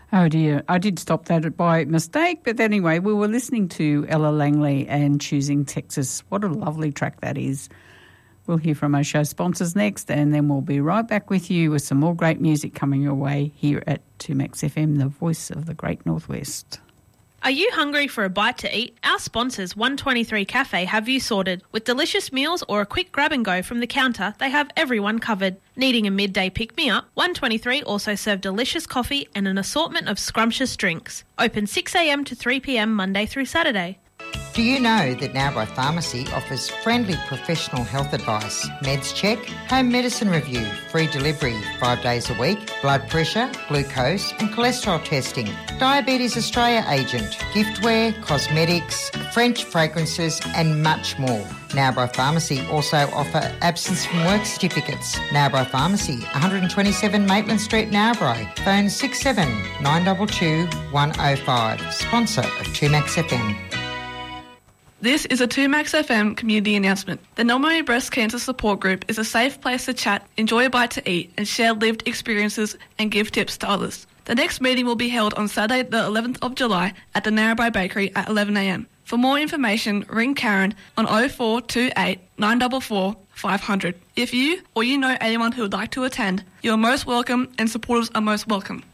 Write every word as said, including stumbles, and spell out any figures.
Oh dear, I did stop that by mistake, but anyway, we were listening to Ella Langley and Choosing Texas. What a lovely track that is. We'll hear from our show sponsors next, and then we'll be right back with you with some more great music coming your way here at two Max F M, the voice of the Great Northwest. Are you hungry for a bite to eat? Our sponsors, one twenty-three Cafe, have you sorted. With delicious meals or a quick grab and go from the counter, they have everyone covered. Needing a midday pick-me-up? one twenty-three also serve delicious coffee and an assortment of scrumptious drinks. Open six a m to three p m Monday through Saturday. Do you know that Narrabri Pharmacy offers friendly professional health advice, meds check, home medicine review, free delivery five days a week, blood pressure, glucose and cholesterol testing, Diabetes Australia agent, giftware, cosmetics, French fragrances and much more. Narrabri Pharmacy also offer absence from work certificates. Narrabri Pharmacy, one twenty-seven Maitland Street, Narrabri. Phone six seven nine two two one oh five. Sponsor of two Max F M. This is a two Max F M community announcement. The Nominee Breast Cancer Support Group is a safe place to chat, enjoy a bite to eat and share lived experiences and give tips to others. The next meeting will be held on Saturday the eleventh of July at the Narrabri Bakery at eleven a m. For more information, ring Karen on oh four two eight nine four four five hundred. If you or you know anyone who would like to attend, you are most welcome and supporters are most welcome.